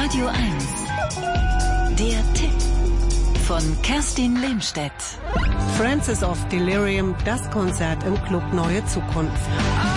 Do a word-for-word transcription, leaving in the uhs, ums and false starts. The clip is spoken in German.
Radio eins. Der Tipp von Kerstin Lehmstedt. Francis of Delirium, das Konzert im Club Neue Zukunft.